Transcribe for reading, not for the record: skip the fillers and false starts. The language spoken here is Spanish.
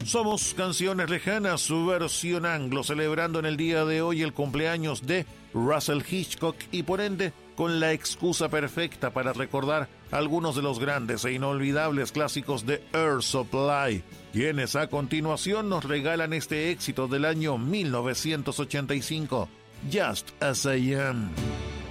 Somos Canciones Lejanas, su versión anglo, celebrando en el día de hoy el cumpleaños de Russell Hitchcock y por ende con la excusa perfecta para recordar algunos de los grandes e inolvidables clásicos de Air Supply, quienes a continuación nos regalan este éxito del año 1985, Just As I Am.